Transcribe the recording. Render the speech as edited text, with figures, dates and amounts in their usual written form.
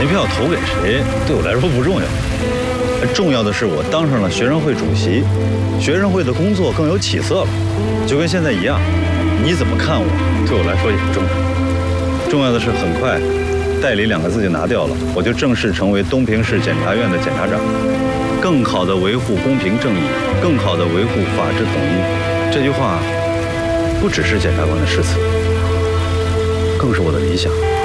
那票投给谁对我来说不重要，重要的是我当上了学生会主席，学生会的工作更有起色了，就跟现在一样。你怎么看我，对我来说也不重要。重要的是很快，代理2个字就拿掉了，我就正式成为东平市检察院的检察长，更好地维护公平正义，更好地维护法治统一。这句话不只是检察官的誓词，更是我的理想。